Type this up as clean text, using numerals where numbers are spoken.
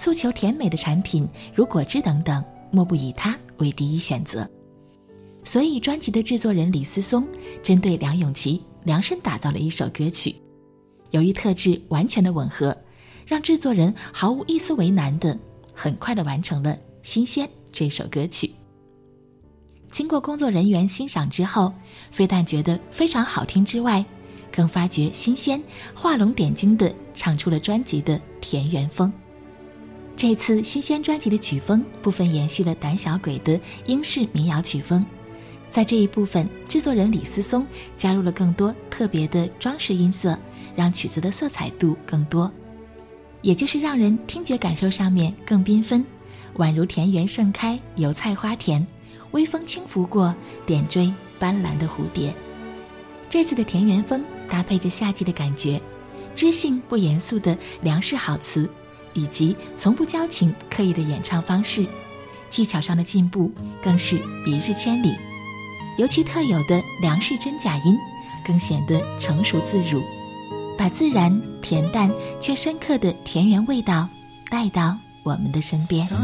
诉求甜美的产品如果汁等等，莫不以它为第一选择。所以专辑的制作人李思松针对梁咏琪量身打造了一首歌曲，由于特质完全的吻合，让制作人毫无一丝为难的很快的完成了《新鲜》这首歌曲。经过工作人员欣赏之后，非但觉得非常好听之外，更发觉新鲜画龙点睛地唱出了专辑的田园风。这次新鲜专辑的曲风部分延续了胆小鬼的英式民谣曲风，在这一部分制作人李思松加入了更多特别的装饰音色，让曲子的色彩度更多，也就是让人听觉感受上面更缤纷，宛如田园盛开，油菜花田，微风轻拂过，点缀斑斓的蝴蝶。这次的田园风搭配着夏季的感觉，知性不严肃的梁式好词，以及从不矫情刻意的演唱方式，技巧上的进步更是一日千里。尤其特有的梁式真假音更显得成熟自如，把自然恬淡却深刻的田园味道带到我们的身边。